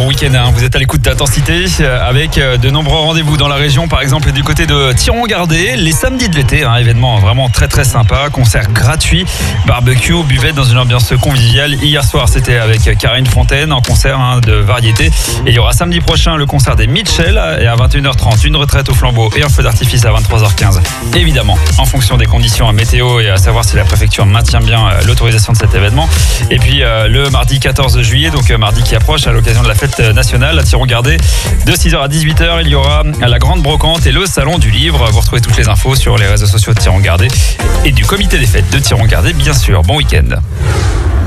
bon week-end, hein. Vous êtes à l'écoute d'Intensité avec de nombreux rendez-vous dans la région, par exemple du côté de Thiron-Gardé, les samedis de l'été, un événement vraiment très très sympa, concert gratuit, barbecue, buvette dans une ambiance conviviale. Hier soir c'était avec Karine Fontaine en concert de variété. Et il y aura samedi prochain le concert des Mitchell et à 21h30 une retraite au flambeau et un feu d'artifice à 23h15. Évidemment, en fonction des conditions météo et à savoir si la préfecture maintient bien l'autorisation de cet événement. Et puis le mardi 14 juillet, donc mardi qui approche, à l'occasion de la fête nationale à Thiron-Gardé, de 6h à 18h, il y aura la grande brocante et le salon du livre. Vous retrouvez toutes les infos sur les réseaux sociaux de Thiron-Gardé et du comité des fêtes de Thiron-Gardé, bien sûr. Bon week-end.